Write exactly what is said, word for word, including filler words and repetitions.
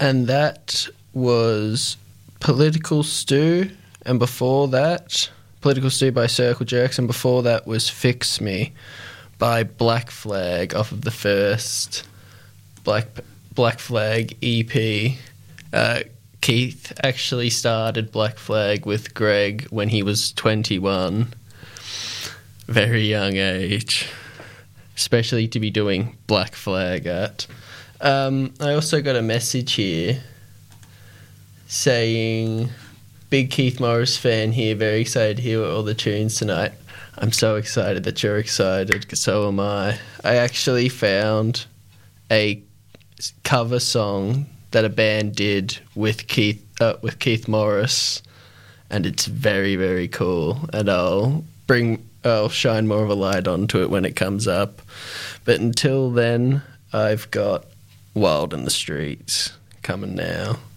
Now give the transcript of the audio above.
and that was Political Stew, and before that, Political Stew by Circle Jerks, and before that was Fix Me by Black Flag off of the first Black Black Flag E P. Uh, Keith actually started Black Flag with Greg when he was twenty-one. Very young age, especially to be doing Black Flag at. Um, I also got a message here saying, big Keith Morris fan here, very excited to hear all the tunes tonight. I'm so excited that you're excited, because so am I. I actually found a cover song that a band did with Keith uh, with Keith Morris, and it's very, very cool, and I'll bring I'll shine more of a light onto it when it comes up. But until then, I've got Wild in the Streets coming now.